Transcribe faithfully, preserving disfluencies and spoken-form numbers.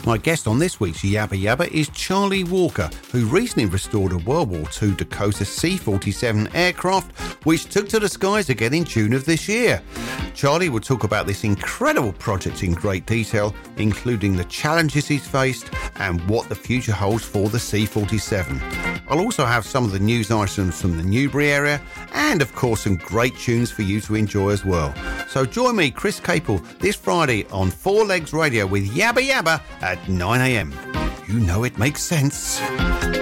My guest on this week's Yabba Yabba is Charlie Walker, who recently restored a World War Two Dakota C forty-seven aircraft, which took to the skies again in June of this year. Charlie will talk about this incredible project in great detail, including the challenges he's faced and what the future holds for the C forty-seven. I'll also have some of the news items from the Newbury area and, of course, some great tunes for you to enjoy as well. So join me, Chris Capel, this Friday on Four Legs Radio with Yabba Yabba at nine a.m. You know it makes sense.